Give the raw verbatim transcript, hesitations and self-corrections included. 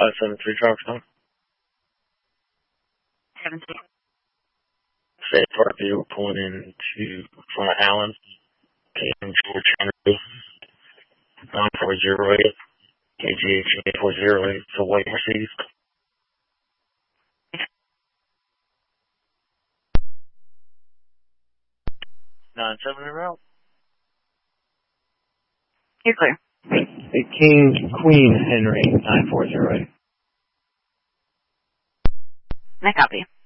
five seven three Charleston. seventeen. State Park View pulling into front of Allen. K M George Henry. nine four zero eight. K G H eight four zero eight. So white Mercedes. nine seven in route. You're clear. Hey, King Queen Henry nine four zero eight. I copy.